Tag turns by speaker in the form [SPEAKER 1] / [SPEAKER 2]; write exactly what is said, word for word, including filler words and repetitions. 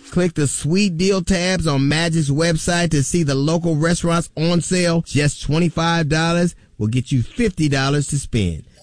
[SPEAKER 1] Click the sweet deal tabs on Magic's website to see the local restaurants on sale. Just twenty-five dollars will get you fifty dollars to spend.